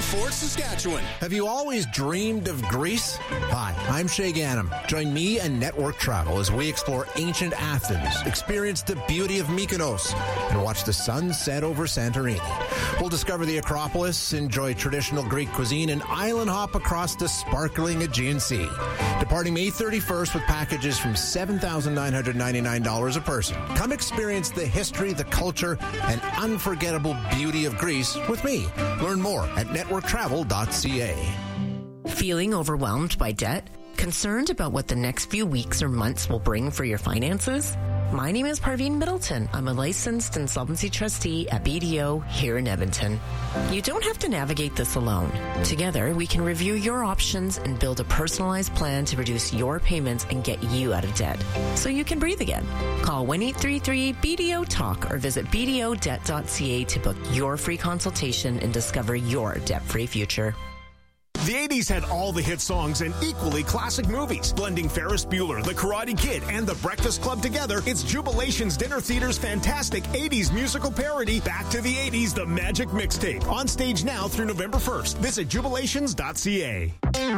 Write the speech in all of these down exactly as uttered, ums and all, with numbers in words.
Fort Saskatchewan. Have you always dreamed of Greece? Hi, I'm Shay Ganem. Join me and Network Travel as we explore ancient Athens, experience the beauty of Mykonos, and watch the sun set over Santorini. We'll discover the Acropolis, enjoy traditional Greek cuisine, and island hop across the sparkling Aegean Sea. Departing May thirty-first with packages from seven thousand nine hundred ninety-nine dollars a person. Come experience the history, the culture, and unforgettable beauty of Greece with me. Learn more at network travel dot c a. Feeling overwhelmed by debt? Concerned about what the next few weeks or months will bring for your finances? My name is Parveen Middleton. I'm a licensed insolvency trustee at B D O here in Edmonton. You don't have to navigate this alone. Together, we can review your options and build a personalized plan to reduce your payments and get you out of debt so you can breathe again. Call one eight three three B D O talk or visit b d o debt dot c a to book your free consultation and discover your debt-free future. The eighties had all the hit songs and equally classic movies. Blending Ferris Bueller, The Karate Kid, and The Breakfast Club together, it's Jubilation's Dinner Theater's fantastic eighties musical parody, Back to the eighties, The Magic Mixtape. On stage now through November first. Visit jubilations dot c a.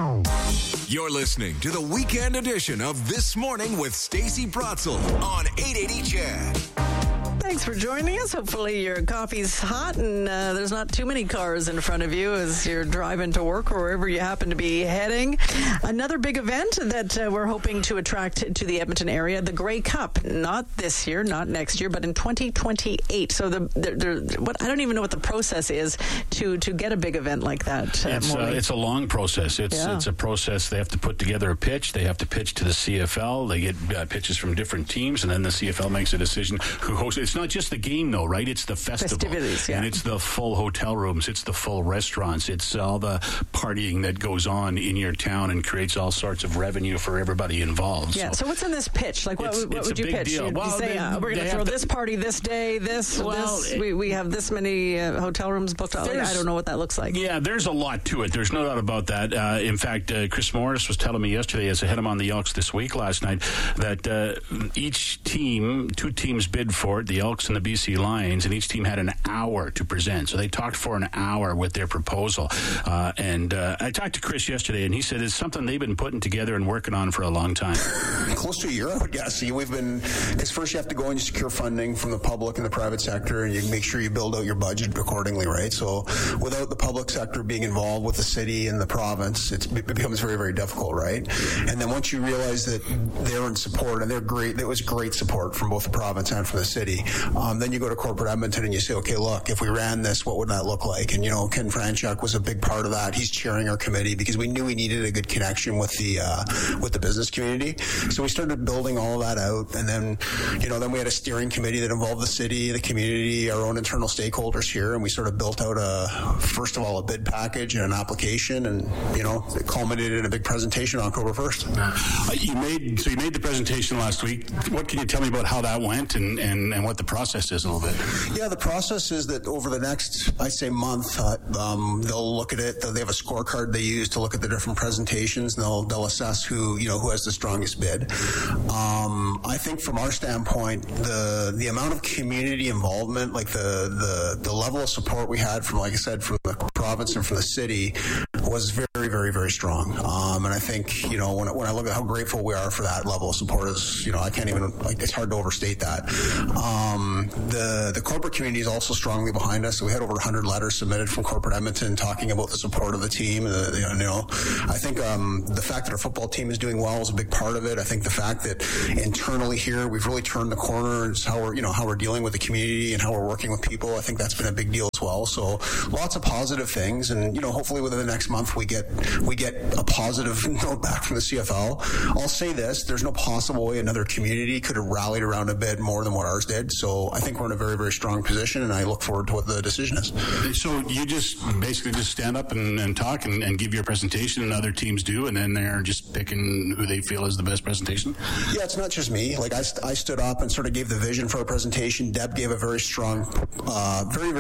You're listening to the weekend edition of This Morning with Stacey Bratzel on eight eighty C H E D. Thanks for joining us. Hopefully your coffee's hot and uh, there's not too many cars in front of you as you're driving to work or wherever you happen to be heading. Another big event that uh, we're hoping to attract to the Edmonton area, the Grey Cup. Not this year, not next year, but in twenty twenty-eight. So the, the, the what I don't even know what the process is to, to get a big event like that. Uh, it's, uh, it's a long process. It's yeah. it's a process. They have to put together a pitch. They have to pitch to the C F L. They get uh, pitches from different teams, and then the C F L makes a decision who hosts it. It's not just the game, though, right? It's the festival. Festivities, yeah. And it's the full hotel rooms. It's the full restaurants. It's all the partying that goes on in your town and creates all sorts of revenue for everybody involved. Yeah, so, so what's in this pitch? Like, what, it's, what it's would you pitch? Deal. You, well, you say, they, uh, we're going to throw this party this day, this, well, this. We, we have this many uh, hotel rooms booked. Like, I don't know what that looks like. Yeah, there's a lot to it. There's no doubt about that. Uh, in fact, uh, Chris Morris was telling me yesterday, as I had him on the Elks this week last night, that uh, each team, two teams bid for it, the Elks and the B C Lions, and each team had an hour to present. So they talked for an hour with their proposal. Uh, and uh, I talked to Chris yesterday, and he said it's something they've been putting together and working on for a long time. Close to a year, I would guess. See, we've been, because first you have to go and you secure funding from the public and the private sector, and you make sure you build out your budget accordingly, right? So without the public sector being involved with the city and the province, it's, it becomes very, very difficult, right? And then once you realize that they're in support, and they're great, there was great support from both the province and from the city, um, then you go to corporate Edmonton and you say, okay, look, if we ran this, what would that look like? And, you know, Ken Franchuk was a big part of that. He's chairing our committee because we knew we needed a good connection with the uh, with the business community. So we started building all of that out. And then, you know, then we had a steering committee that involved the city, the community, our own internal stakeholders here. And we sort of built out a, first of all, a bid package and an application. And, you know, it culminated in a big presentation on October first. Uh, you made, so you made the presentation last week. What can you tell me about how that went and, and, and what the process is a little bit? Yeah, the process is that over the next, I'd say, month, uh, um, they'll look at it. They have a scorecard they use to look at the different presentations, and they'll they'll assess who you know who has the strongest bid. Um, I think from our standpoint, the the amount of community involvement, like the the the level of support we had from, like I said, from the province and from the city, was very, very, very strong. Um, and I think, you know, when, when I look at how grateful we are for that level of support, is, you know, I can't even, like, it's hard to overstate that. Um, the, the corporate community is also strongly behind us. So we had over one hundred letters submitted from corporate Edmonton talking about the support of the team. And the, you know, I think um, the fact that our football team is doing well is a big part of it. I think the fact that internally here, we've really turned the corner and how we're, you know, how we're dealing with the community and how we're working with people. I think that's been a big deal as well. So lots of positive things. And, you know, hopefully within the next month, we get we get a positive note back from the C F L. I'll say this, there's no possible way another community could have rallied around a bid more than what ours did. So I think we're in a very, very strong position, and I look forward to what the decision is. So you just basically just stand up and, and talk and, and give your presentation, and other teams do, and then they're just picking who they feel is the best presentation? Yeah, it's not just me. Like, I, I stood up and sort of gave the vision for our presentation. Deb gave a very strong, uh, very, very strong statement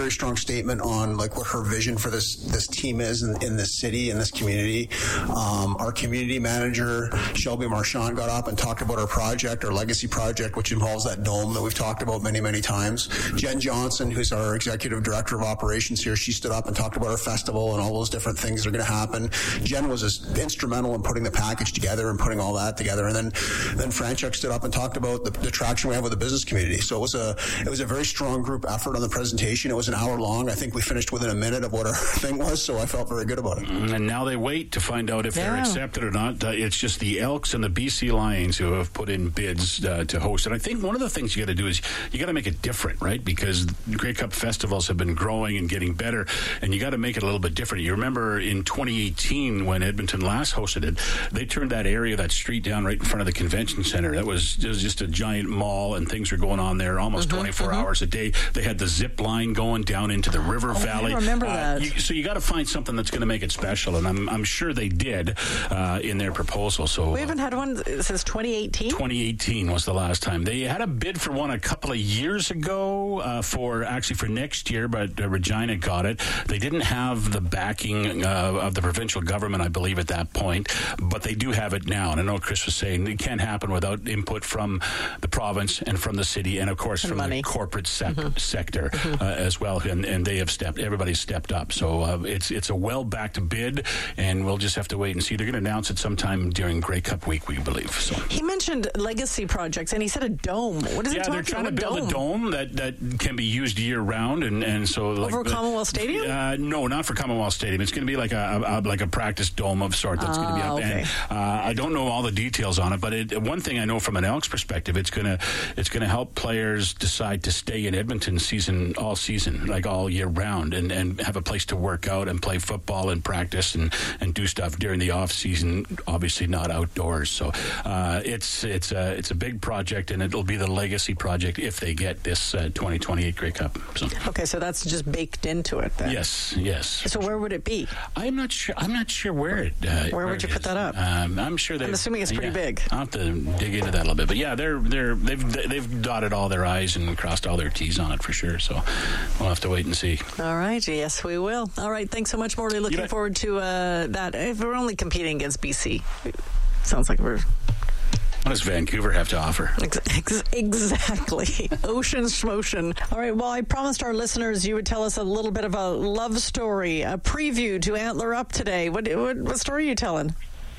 statement on like what her vision for this this team is in, in this city, in this community. Um, our community manager, Shelby Marchand, got up and talked about our project, our legacy project, which involves that dome that we've talked about many, many times. Jen Johnson, who's our executive director of operations here, she stood up and talked about our festival and all those different things that are going to happen. Jen was just instrumental in putting the package together and putting all that together. And then, then Franchuk stood up and talked about the, the traction we have with the business community. So it was a it was a very strong group effort on the presentation. It was an hour long. I think we finished within a minute of what our thing was, so I felt very good about it. And now they wait to find out if yeah. they're accepted or not. Uh, it's just the Elks and the B C Lions who have put in bids uh, to host. And I think one of the things you got to do is you got to make it different, right? Because Grey Cup festivals have been growing and getting better, and you got to make it a little bit different. You remember in twenty eighteen when Edmonton last hosted it, they turned that area, that street down right in front of the convention center. That was, it was just a giant mall, and things were going on there almost mm-hmm, twenty-four mm-hmm. hours a day. They had the zip line going down into the river oh, valley. I remember uh, that. You, so you got to find something that's going to make it special, and I'm I'm sure they did uh, in their proposal. So we haven't had one since twenty eighteen. twenty eighteen was the last time they had a bid for one a couple of years ago uh, for actually for next year, but uh, Regina got it. They didn't have the backing uh, of the provincial government, I believe, at that point, but they do have it now. And I know Chris was saying it can't happen without input from the province and from the city, and of course and from money. the corporate sec- mm-hmm. sector mm-hmm. Uh, as well. And, and they have stepped. Everybody's stepped up. So uh, it's it's a well-backed bid, and we'll just have to wait and see. They're going to announce it sometime during Grey Cup week, we believe. So he mentioned legacy projects, and he said a dome. What is yeah, he talking they're trying about? to build dome? a dome that, that can be used year-round, and, and so like over the, Commonwealth Stadium. Uh, no, not for Commonwealth Stadium. It's going to be like a, a, a like a practice dome of sort that's uh, going to be up. Okay. And uh, I don't know all the details on it, but it, one thing I know from an Elks perspective, it's going to it's going to help players decide to stay in Edmonton season all season, like all year round, and, and have a place to work out and play football and practice and, and do stuff during the off season. Obviously, not outdoors. So uh, it's it's a it's a big project, and it'll be the legacy project if they get this uh, twenty twenty-eight Grey Cup. So. Okay, so that's just baked into it then. Yes, yes. So where would it be? I'm not sure. I'm not sure where it. Uh, where, where would you put that up? Um, I'm sure. I'm assuming it's pretty yeah, big. I'll have to dig into that a little bit, but yeah, they're they're they've they've dotted all their I's and crossed all their T's on it for sure. So we'll have to wait and see. All right. Yes, we will. All right. Thanks so much, Morley. Looking you know, forward to uh, that. If we're only competing against B C, sounds like we're. What does Vancouver have to offer? Ex- ex- exactly. Ocean schmotion. All right, well, I promised our listeners you would tell us a little bit of a love story, a preview to Antler Up today. What, what, what story are you telling?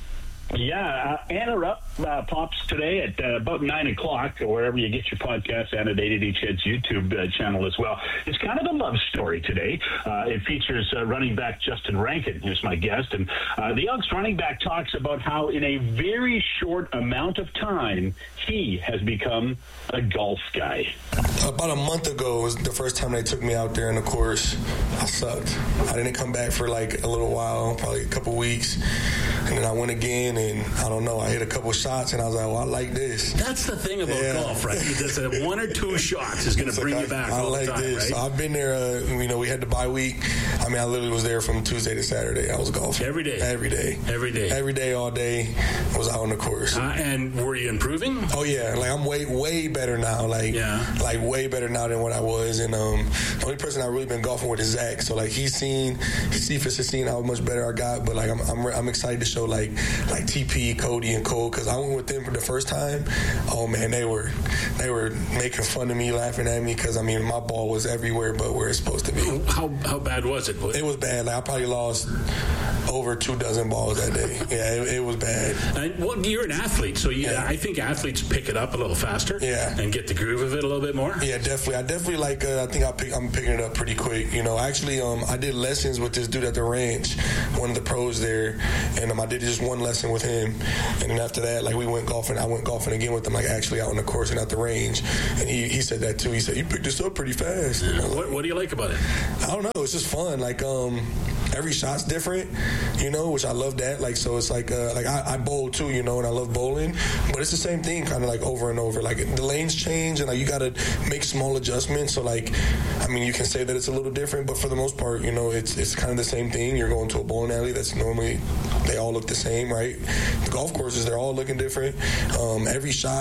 Yeah, uh, Antler Up uh, pops today at uh, about nine o'clock, or wherever you get your podcast, and at eight eighty C H E D's YouTube uh, channel as well. It's kind of a love story today. Uh, it features uh, running back Justin Rankin, who's my guest. And uh, the Elks running back talks about how in a very short amount of time, he has become a golf guy. About a month ago was the first time they took me out there in the course. I sucked. I didn't come back for like a little while, probably a couple weeks. And then I went again, and I don't know, I hit a couple shots, and I was like, well, I like this. That's the thing about yeah. golf, right? Just a one or two shots is going to bring like, you back I, I all like the time, this. right? I've been there, uh, you know, we had the bye week. I mean, I literally was there from Tuesday to Saturday. I was golfing. Every day? Every day. Every day? Every day, all day, I was out on the course. Uh, and were you improving? Oh, yeah. Like, I'm way, way better now. Like, yeah. like way better now than what I was. And um, the only person I've really been golfing with is Zach. So, like, he's seen, Cephas has seen how much better I got. But, like, I'm I'm, I'm excited to show, like, like T P, Cody, and Cole, because I went with them for the first time. Oh, man, they were they were making fun of me, laughing at me, because, I mean, my ball was everywhere but where it's supposed to be. How how bad was it? It was bad. Like, I probably lost over two dozen balls that day. Yeah, it, it was bad. And, well, you're an athlete, so you, yeah. I think athletes pick it up a little faster yeah. and get the groove of it a little bit more. Yeah, definitely. I definitely like, uh, I think I pick, I'm picking it up pretty quick. You know, actually, um, I did lessons with this dude at the ranch, one of the pros there, and um, I did just one lesson with him. And then after that, like, we went golfing. I went golfing again with him, like, actually out on the course and at the range. And he, he said that, too. He said, you picked this up pretty fast. You know? What, what do you like about it? I don't know. It's just fun. Like, um, every shot's different, you know, which I love that. Like, so it's like, uh, like I, I bowl too, you know, and I love bowling, but it's the same thing, kind of like over and over. Like, the lanes change, and like you got to make small adjustments. So, like, I mean, you can say that it's a little different, but for the most part, you know, it's it's kind of the same thing. You're going to a bowling alley that's normally, they all look the same, right? The golf courses, they're all looking different. Um, every shot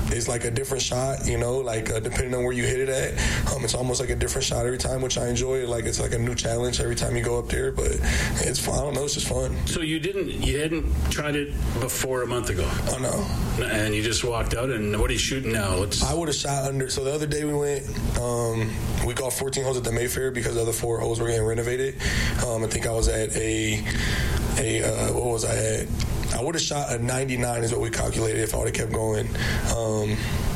is like a different shot, you know, like uh, depending on where you hit it at. Um, it's almost like a different shot every time, which I enjoy. Like it's like a new challenge every time you go up there, but it's fun. I don't know, it's just fun. So you didn't, you hadn't tried it before a month ago? Oh, no. And you just walked out, and what are you shooting now? Let's... I would have shot under, so the other day we went, um, we golfed fourteen holes at the Mayfair because the other four holes were getting renovated. Um, I think I was at a, a uh, what was I at? I would have shot a ninety-nine is what we calculated if I would have kept going. Um,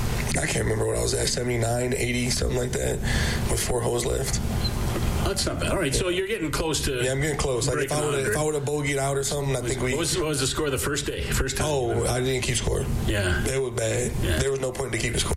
I can't remember what I was at, seventy-nine, eighty, something like that, with four holes left. That's not bad. All right, yeah. So you're getting close to. Yeah, I'm getting close. Like if I would have, if I would have bogeyed out or something, I was, think we. What was, what was the score the first day? First time. Oh, I didn't keep score. Yeah, it was bad. Yeah. There was no point to keep the score.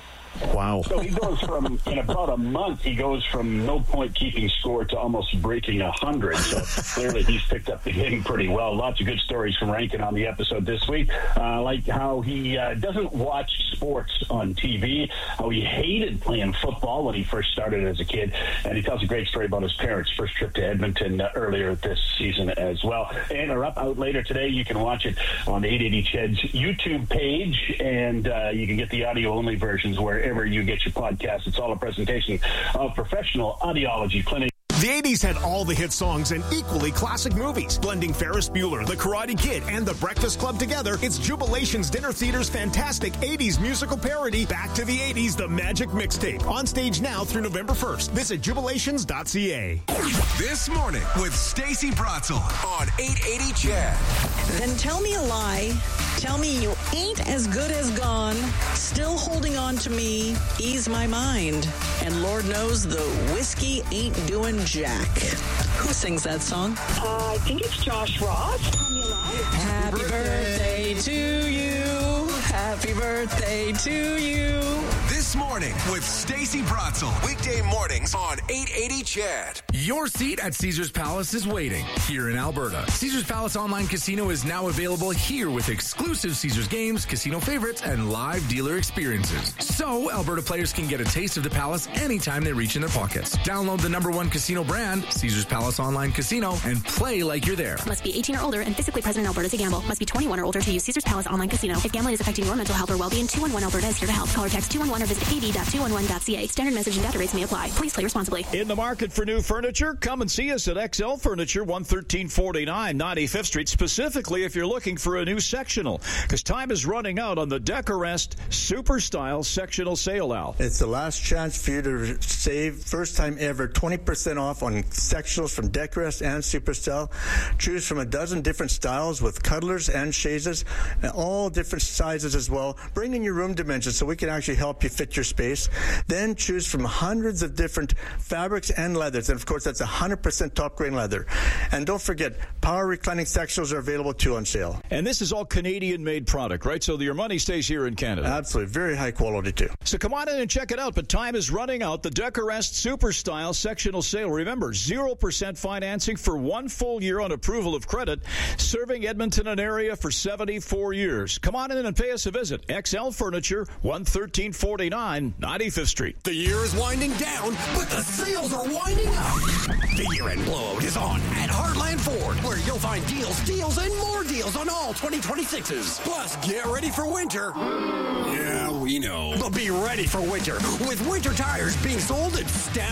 Wow. So he goes from, in about a month, he goes from no point keeping score to almost breaking one hundred. So clearly he's picked up the game pretty well. Lots of good stories from Rankin on the episode this week. Uh, like how he uh, doesn't watch sports on T V, how he hated playing football when he first started as a kid. And he tells a great story about his parents' first trip to Edmonton uh, earlier this season as well. And are up out later today. You can watch it on the eight eighty C H E D's YouTube page, and uh, you can get the audio-only versions wherever you get your podcast. It's all a presentation of Professional Audiology Clinic. The eighties had all the hit songs and equally classic movies. Blending Ferris Bueller, The Karate Kid, and The Breakfast Club together, it's Jubilation's Dinner Theater's fantastic eighties musical parody, Back to the eighties, The Magic Mixtape. On stage now through November first. Visit jubilations dot c a. This morning with Stacey Bratzel on eight eighty C H E D. Then tell me a lie. Tell me you ain't as good as gone. Still holding on to me. Ease my mind. And Lord knows the whiskey ain't doing jack. Who sings that song? Uh, I think it's Josh Ross. Happy birthday to you. Happy birthday to you. This morning with Stacey Bratzel. Weekday mornings on eight eighty C H E D. Your seat at Caesars Palace is waiting here in Alberta. Caesars Palace Online Casino is now available here with exclusive Caesars games, casino favorites, and live dealer experiences. So Alberta players can get a taste of the Palace anytime they reach in their pockets. Download the number one casino brand, Caesars Palace Online Casino, and play like you're there. Must be eighteen or older and physically present in Alberta to gamble. Must be twenty-one or older to use Caesars Palace Online Casino. If gambling is affecting your mental health or well-being, two one one Alberta is here to help. Call or text two one one or visit a b dot two one one dot c a. Standard message and data rates may apply. Please play responsibly. In the market for new furniture? Come and see us at X L Furniture, one thirteen forty-nine ninety-fifth Street, specifically if you're looking for a new sectional, because time is running out on the Decorest Super Style Sectional Sale, Al. It's the last chance for you to save, first time ever, twenty percent off on sectionals from Decorest and Super Style. Choose from a dozen different styles with cuddlers and chaises, and all different sizes as well. Bring in your room dimensions so we can actually help you fit your space. Then choose from hundreds of different fabrics and leathers. And of course, that's one hundred percent top grain leather. And don't forget, power reclining sectionals are available too on sale. And this is all Canadian-made product, right? So your money stays here in Canada. Absolutely. Very high quality too. So come on in and check it out. But time is running out. The Decorest Super Style Sectional Sale. Remember, zero percent financing for one full year on approval of credit. Serving Edmonton and area for seventy-four years. Come on in and pay us a visit. X L Furniture, one thirteen forty-nine ninety-fifth Street. The year is winding down, but the sales are winding up. The year-end blowout is on at Heartland Ford, where you'll find deals, deals, and more deals on all twenty twenty-sixes. Plus, get ready for winter. Yeah, we know. But be ready for winter with winter tires being sold at Stab.